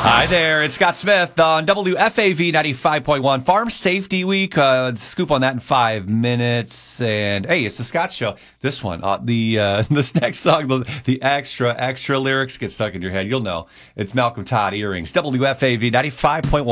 Hi there, it's Scott Smith on WFAV 95.1 Farm Safety Week. Scoop on that in 5 minutes. And hey, it's the Scott Show. This one, this next song, the extra lyrics get stuck in your head. You'll know. It's Malcolm Todd, Earrings, WFAV 95.1.